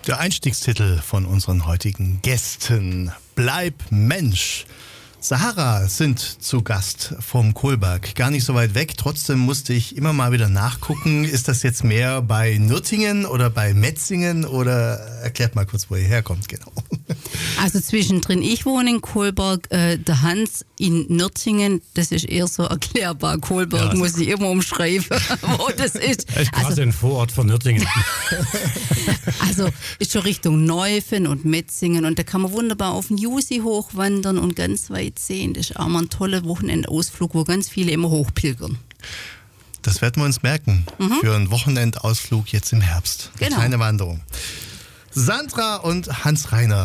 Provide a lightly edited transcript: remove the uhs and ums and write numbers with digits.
Der Einstiegstitel von unseren heutigen Gästen: Bleib Mensch. Sahara sind zu Gast vom Kolberg. Gar nicht so weit weg. Trotzdem musste ich immer mal wieder nachgucken. Ist das jetzt mehr bei Nürtingen oder bei Metzingen? Oder erklärt mal kurz, wo ihr herkommt, genau. Also zwischendrin, ich wohne in Kolberg, der Hans in Nürtingen, das ist eher so erklärbar. Kolberg muss ich immer umschreiben, wo das ist. Ich quasi ein Vorort von Nürtingen. Also ist schon Richtung Neufen und Metzingen und da kann man wunderbar auf den Jusi hochwandern und ganz weit sehen. Das ist auch mal ein toller Wochenendausflug, wo ganz viele immer hochpilgern. Das werden wir uns merken für einen Wochenendausflug jetzt im Herbst. Genau. Eine kleine Wanderung. Sandra und Hans Rainer.